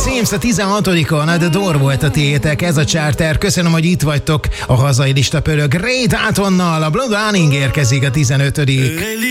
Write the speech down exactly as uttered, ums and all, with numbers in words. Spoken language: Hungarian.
Sims a tizenhatodikon, The Door volt a tiétek, ez a charter. Köszönöm, hogy itt vagytok. A hazai lista pörög Ray Daltonnal, a Blood Running érkezik a tizenötödik